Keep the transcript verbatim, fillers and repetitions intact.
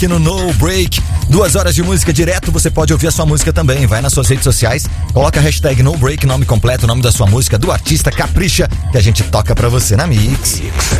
aqui no No Break. Duas horas de música direto, você pode ouvir a sua música também. Vai nas suas redes sociais, coloca a hashtag No Break, nome completo, nome da sua música, do artista, capricha, que a gente toca pra você na Mix.